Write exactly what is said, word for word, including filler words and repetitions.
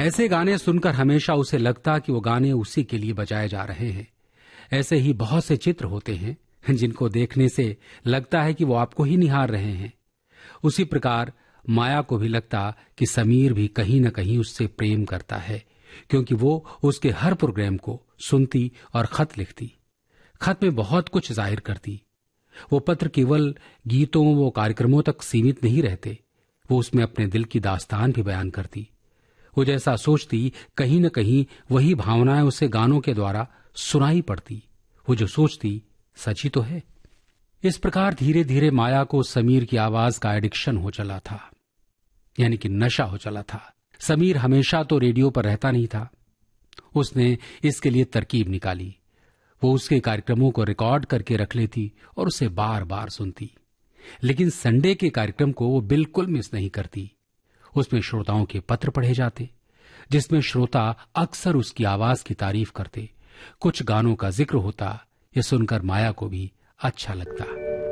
ऐसे गाने सुनकर हमेशा उसे लगता कि वो गाने उसी के लिए बजाए जा रहे हैं। ऐसे ही बहुत से चित्र होते हैं जिनको देखने से लगता है कि वो आपको ही निहार रहे हैं। उसी प्रकार माया को भी लगता कि समीर भी कहीं न कहीं उससे प्रेम करता है, क्योंकि वो उसके हर प्रोग्राम को सुनती और खत लिखती। खत में बहुत कुछ जाहिर करती। वो पत्र केवल गीतों व कार्यक्रमों तक सीमित नहीं रहते, वो उसमें अपने दिल की दास्तान भी बयान करती। वो जैसा सोचती कहीं न कहीं वही भावनाएं उसे गानों के द्वारा सुनाई पड़ती। वो जो सोचती सच ही तो है। इस प्रकार धीरे धीरे माया को समीर की आवाज का एडिक्शन हो चला था, यानी कि नशा हो चला था। समीर हमेशा तो रेडियो पर रहता नहीं था। उसने इसके लिए तरकीब निकाली। वो उसके कार्यक्रमों को रिकॉर्ड करके रख लेती और उसे बार बार सुनती। लेकिन संडे के कार्यक्रम को वो बिल्कुल मिस नहीं करती। उसमें श्रोताओं के पत्र पढ़े जाते, जिसमें श्रोता अक्सर उसकी आवाज की तारीफ करते। कुछ गानों का जिक्र होता। यह सुनकर माया को भी अच्छा लगता।